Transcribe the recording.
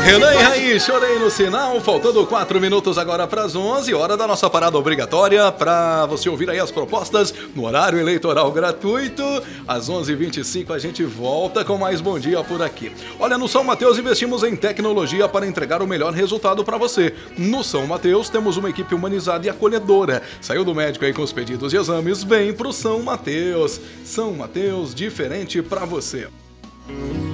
Renan e Raí, chorei no sinal, faltando 4 minutos agora para as 11, hora da nossa parada obrigatória para você ouvir aí as propostas no horário eleitoral gratuito. Às 11h25 a gente volta com mais Bom Dia por aqui. Olha, no São Mateus investimos em tecnologia para entregar o melhor resultado para você. No São Mateus temos uma equipe humanizada e acolhedora. Saiu do médico aí com os pedidos e exames, vem pro São Mateus. São Mateus, diferente para você.